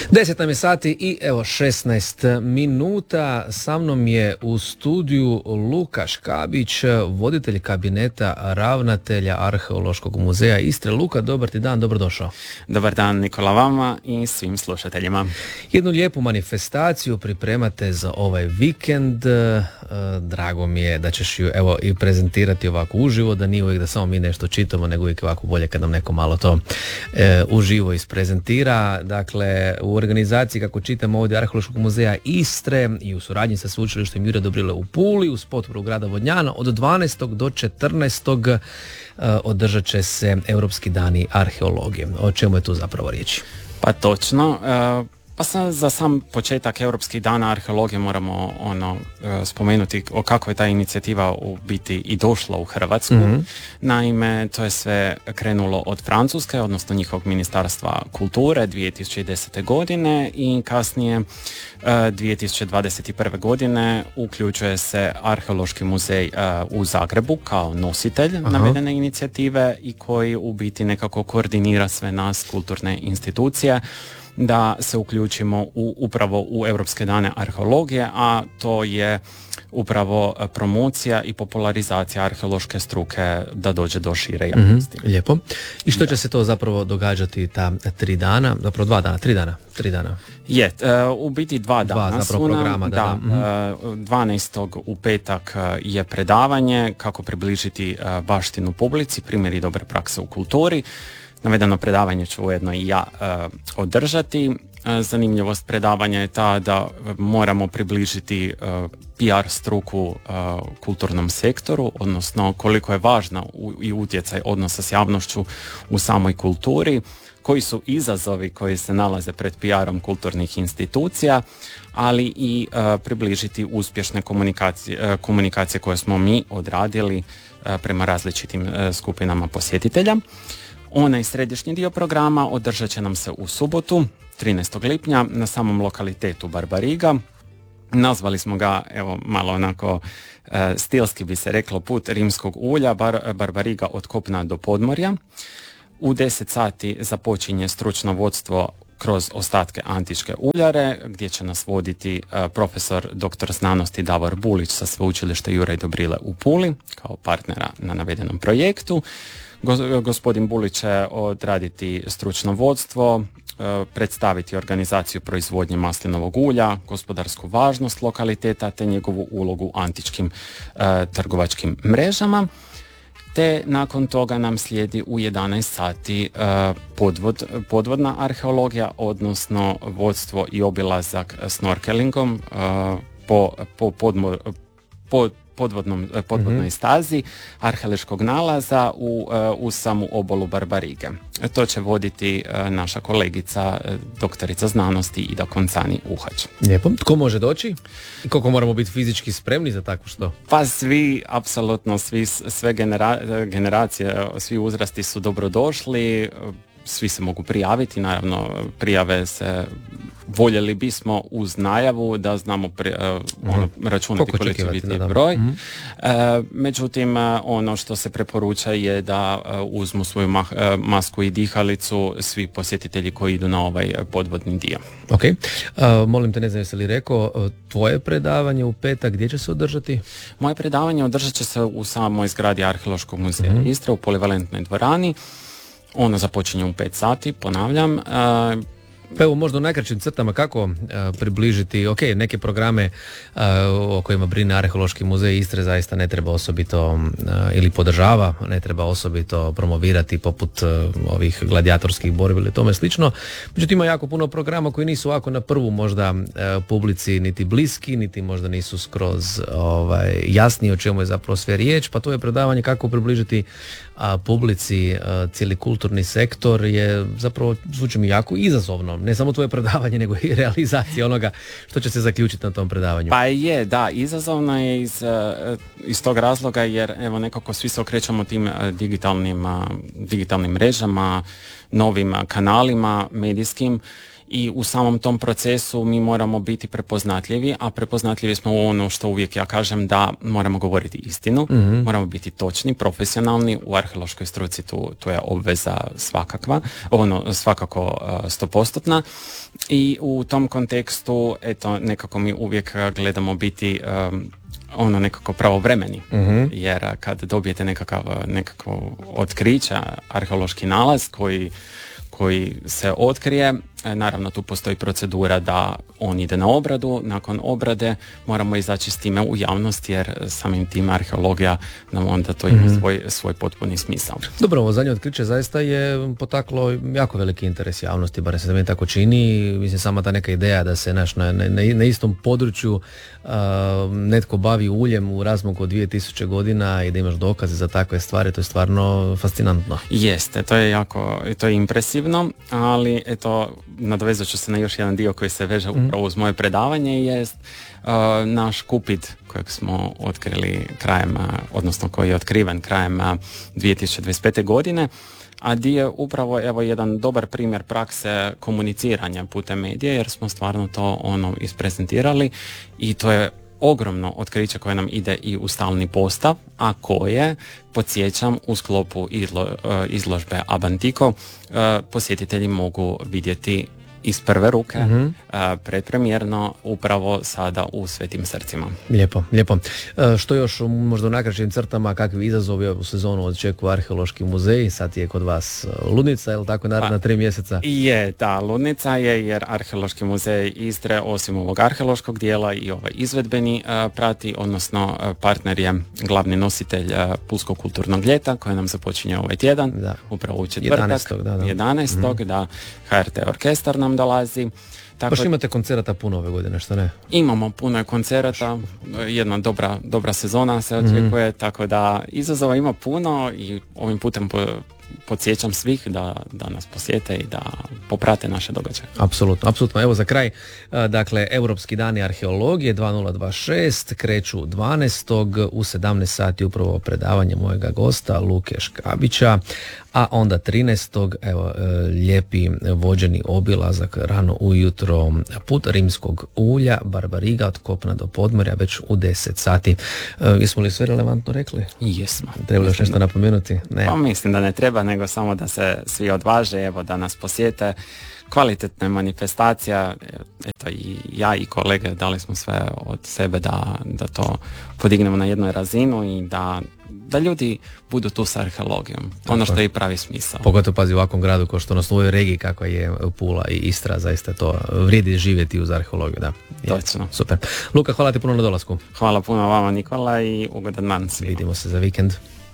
10 nam je sati i evo 16 minuta. Sa mnom je u studiju Luka Škabić, voditelj kabineta ravnatelja Arheološkog muzeja Istre. Luka, dobar ti dan, dobrodošao. Dobar dan Nikola vama i svim slušateljima. Jednu lijepu manifestaciju pripremate za ovaj vikend. Drago mi je da ćeš ju evo i prezentirati ovako uživo, da nije uvijek da samo mi nešto čitamo, nego uvijek ovako bolje kad nam neko malo to uživo isprezentira. Dakle, u organizaciji, kako čitamo ovdje, Arheološkog muzeja Istre i u suradnji sa sveučilištem Jurja Dobrile u Puli uz potporu grada Vodnjana od 12. do 14. održat će se Europski dani arheologije. O čemu je tu zapravo riječ? Pa točno. Za sam početak Europskih dana arheologije moramo spomenuti o kako je ta inicijativa u biti i došla u Hrvatsku. Naime, to je sve krenulo od Francuske, odnosno njihovog ministarstva kulture 2010. godine i kasnije 2021. godine uključuje se Arheološki muzej u Zagrebu kao nositelj navedene inicijative i koji u biti nekako koordinira sve nas kulturne institucije da se uključimo upravo u Europske dane arheologije, a to je upravo promocija i popularizacija arheološke struke da dođe do šire javnosti. Lijepo. I što će se to zapravo događati ta 3 dana, zapravo 2 dana, 3 dana? Je, u biti 2 dana su nam, programa, 12. u petak je predavanje kako približiti baštinu publici, primjeri dobre prakse u kulturi. Navedeno predavanje ću ujedno i ja održati. Zanimljivost predavanja je ta da moramo približiti PR struku kulturnom sektoru, odnosno koliko je važna i utjecaj odnosa s javnošću u samoj kulturi, koji su izazovi koji se nalaze pred PR-om kulturnih institucija, ali i približiti uspješne komunikacije koje smo mi odradili prema različitim skupinama posjetitelja. Onaj središnji dio programa održat će nam se u subotu, 13. lipnja, na samom lokalitetu Barbariga. Nazvali smo ga, evo, malo onako stilski bi se reklo, put rimskog ulja, Barbariga od kopna do podmorja. U 10 sati započinje stručno vodstvo kroz ostatke antičke uljare, gdje će nas voditi profesor dr. znanosti Davor Bulić sa sveučilišta Juraj Dobrile u Puli, kao partnera na navedenom projektu. Gospodin Bulić će odraditi stručno vodstvo, predstaviti organizaciju proizvodnje maslinovog ulja, gospodarsku važnost lokaliteta te njegovu ulogu u antičkim trgovačkim mrežama. Te nakon toga nam slijedi u 11 sati podvodna arheologija, odnosno vodstvo i obilazak snorkelingom po podvodnoj stazi arheološkog nalaza u samu obalu Barbarige. To će voditi naša kolegica, doktorica znanosti Ida Koncani-Uhać. Lijepo. Tko može doći? I koliko moramo biti fizički spremni za takvo što? Pa svi, apsolutno sve generacije, svi uzrasti su dobrodošli. Svi se mogu prijaviti, naravno prijave se voljeli bismo uz najavu da znamo računati koliko će biti broj. Međutim, ono što se preporuča je da uzmu svoju masku i dihalicu svi posjetitelji koji idu na ovaj podvodni dio. Ok. Molim te, ne znam jesi li rekao, tvoje predavanje u petak gdje će se održati? Moje predavanje održat će se u samoj zgradi Arheološkog muzeja Istre u polivalentnoj dvorani. Ono započinje u 5 sati, ponavljam. Pa evo, možda u najkraćim crtama kako približiti, neke programe o kojima brine Arheološki muzej Istre zaista ne treba osobito ili podržava, ne treba osobito promovirati poput ovih gladijatorskih borbi ili tome slično. Međutim, ima jako puno programa koji nisu ovako na prvu možda publici niti bliski, niti možda nisu skroz jasni o čemu je zapravo sve riječ, pa to je predavanje kako približiti publici cijeli kulturni sektor je zapravo, zvuči mi jako izazovno. Ne samo tvoje predavanje, nego i realizacija onoga što će se zaključiti na tom predavanju. Pa je, da, izazovno je iz tog razloga jer evo nekako svi se okrećemo tim digitalnim mrežama, novim kanalima medijskim i u samom tom procesu mi moramo biti prepoznatljivi, a prepoznatljivi smo u ono što uvijek ja kažem da moramo govoriti istinu, moramo biti točni, profesionalni, u arheološkoj struci tu je obveza svakako 100%. I u tom kontekstu, eto, nekako mi uvijek gledamo biti nekako pravovremeni, jer kad dobijete nekako otkriće, arheološki nalaz koji se otkrije, naravno tu postoji procedura da on ide na obradu, nakon obrade moramo izaći s time u javnost, jer samim tim arheologija nam onda to ima svoj potpuni smisao. Dobro, ovo zadnje otkriće zaista je potaklo jako veliki interes javnosti, bar se da meni tako čini. Mislim, sama ta neka ideja da se na istom području netko bavi uljem u razmaku od 2000 godina i da imaš dokaze za takve stvari, to je stvarno fascinantno. Jeste, to je impresivno, ali eto, nadovezat ću se na još jedan dio koji se veže upravo uz moje predavanje, jest naš Kupid kojeg smo otkrili koji je otkriven krajem 2025. godine, a di je upravo jedan dobar primjer prakse komuniciranja putem medija, jer smo stvarno to isprezentirali i to je ogromno otkriće koje nam ide i u stalni postav, a koje, podsjećam, u sklopu izložbe Abantiko posjetitelji mogu vidjeti iz prve ruke, predpremjerno, upravo sada u Svetim srcima. Lijepo. Što još možda u najkraćim crtama, kakvi izazovi u sezonu očekuju Arheološki muzej? Sad je kod vas ludnica, je li tako, naravno 3 mjeseca? Je, da, ludnica je, jer Arheološki muzej Istre, osim ovog arheološkog dijela i ovaj izvedbeni prati, odnosno partner je glavni nositelj Pulskog kulturnog ljeta, koje nam započinje ovaj tjedan, upravo u četvrtak, 11. Da, HRT orkestar nam dolazi. Baš imate koncerata puno ove godine, što ne? Imamo puno koncerata, jedna dobra sezona se očekuje, tako da izazova ima puno i ovim putem podsjećam svih da nas posjete i da poprate naše događaje. Apsolutno. Evo za kraj, dakle, Europski dani arheologije 2026 kreću 12. u 17 sati upravo predavanje mojega gosta Luke Škabića, a onda 13. evo lijepi vođeni obilazak rano ujutro put rimskog ulja, Barbariga od kopna do podmorja već u 10 sati. Jesmo li sve relevantno rekli? Jesmo. Treba li još nešto napomenuti? Ne. Pa mislim da ne treba, nego samo da se svi odvaže, evo, da nas posjete. Kvalitetna manifestacija, eto, i ja i kolege dali smo sve od sebe da to podignemo na jednoj razinu i da ljudi budu tu sa arheologijom. Ono što je i pravi smisao. Pogotovo pazi u ovakvom gradu kao što nas u ovoj regiji kakva je Pula i Istra, zaista to vrijedi živjeti uz arheologiju. Da. Točno. Super. Luka, hvala ti puno na dolasku. Hvala puno vama, Nikola, i ugodan dan svima. Vidimo se za vikend.